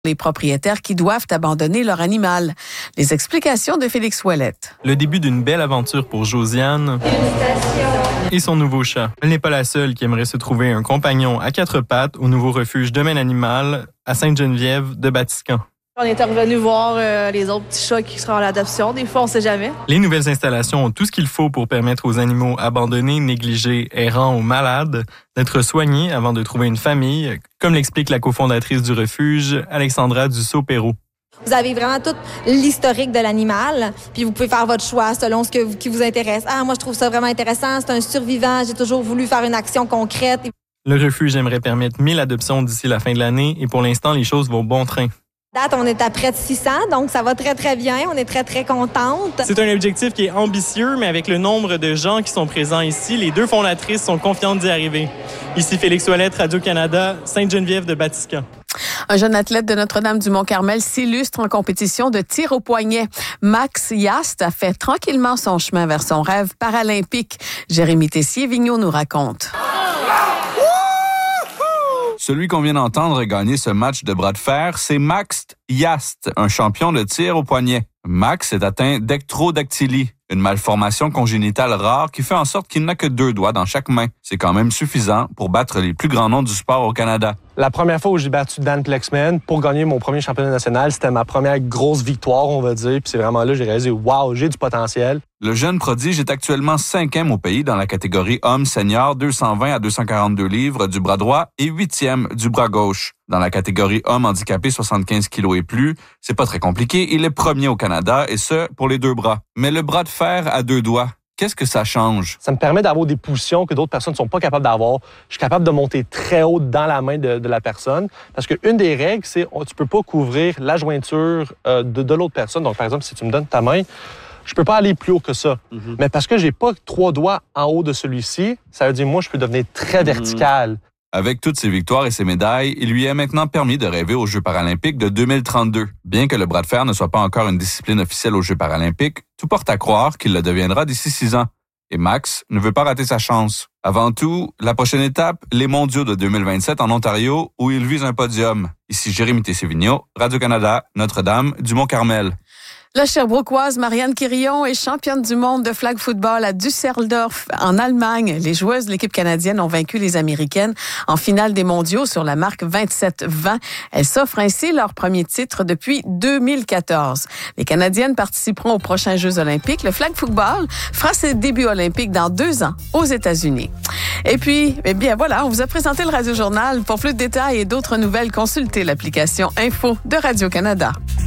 les propriétaires qui doivent abandonner leur animal. Les explications de Félix Ouellette. Le début d'une belle aventure pour Josiane et son nouveau chat. Elle n'est pas la seule qui aimerait se trouver un compagnon à quatre pattes au nouveau refuge Domaine Animal à Sainte-Geneviève de Batiscan. On est revenu voir les autres petits chats qui seront à l'adoption. Des fois, on ne sait jamais. Les nouvelles installations ont tout ce qu'il faut pour permettre aux animaux abandonnés, négligés, errants ou malades d'être soignés avant de trouver une famille, comme l'explique la cofondatrice du refuge, Alexandra Dussault-Perrault. Vous avez vraiment tout l'historique de l'animal, puis vous pouvez faire votre choix selon ce qui vous intéresse. Ah, moi, je trouve ça vraiment intéressant. C'est un survivant. J'ai toujours voulu faire une action concrète. Le refuge aimerait permettre 1000 adoptions d'ici la fin de l'année et pour l'instant, les choses vont bon train. Date, on est à près de 600, donc ça va très, très bien. On est très, très contente. C'est un objectif qui est ambitieux, mais avec le nombre de gens qui sont présents ici, les deux fondatrices sont confiantes d'y arriver. Ici Félix Ouellette, Radio-Canada, Sainte-Geneviève de Batiscan. Un jeune athlète de Notre-Dame-du-Mont-Carmel s'illustre en compétition de tir au poignet. Max Yast a fait tranquillement son chemin vers son rêve paralympique. Jérémy Tessier-Vigneault nous raconte. Celui qu'on vient d'entendre gagner ce match de bras de fer, c'est Max Yast, un champion de tir au poignet. Max est atteint d'ectrodactylie, une malformation congénitale rare qui fait en sorte qu'il n'a que 2 doigts dans chaque main. C'est quand même suffisant pour battre les plus grands noms du sport au Canada. La première fois où j'ai battu Dan Plexman pour gagner mon premier championnat national, c'était ma première grosse victoire, on va dire. Puis c'est vraiment là que j'ai réalisé, wow, j'ai du potentiel. Le jeune prodige est actuellement 5e au pays dans la catégorie homme senior 220 à 242 livres du bras droit et 8e du bras gauche. Dans la catégorie homme handicapé 75 kilos et plus, c'est pas très compliqué. Il est premier au Canada et ce, pour les 2 bras. Mais le bras de fer à 2 doigts, qu'est-ce que ça change? Ça me permet d'avoir des positions que d'autres personnes ne sont pas capables d'avoir. Je suis capable de monter très haut dans la main de la personne. Parce qu'une des règles, c'est que tu peux pas couvrir la jointure de l'autre personne. Donc, par exemple, si tu me donnes ta main, je peux pas aller plus haut que ça. Mm-hmm. Mais parce que j'ai pas 3 doigts en haut de celui-ci, ça veut dire moi, je peux devenir très vertical. Avec toutes ses victoires et ses médailles, il lui est maintenant permis de rêver aux Jeux paralympiques de 2032. Bien que le bras de fer ne soit pas encore une discipline officielle aux Jeux paralympiques, tout porte à croire qu'il le deviendra d'ici 6 ans. Et Max ne veut pas rater sa chance. Avant tout, la prochaine étape, les mondiaux de 2027 en Ontario, où il vise un podium. Ici Jérémy Tessier-Vigneault, Radio-Canada, Notre-Dame-du-Mont-Carmel. La Sherbrookeoise Marianne Quirillon est championne du monde de flag football à Düsseldorf, en Allemagne. Les joueuses de l'équipe canadienne ont vaincu les Américaines en finale des mondiaux sur la marque 27-20. Elles s'offrent ainsi leur premier titre depuis 2014. Les Canadiennes participeront aux prochains Jeux olympiques. Le flag football fera ses débuts olympiques dans 2 ans aux États-Unis. Et puis, eh bien voilà, on vous a présenté le Radio Journal. Pour plus de détails et d'autres nouvelles, consultez l'application Info de Radio-Canada.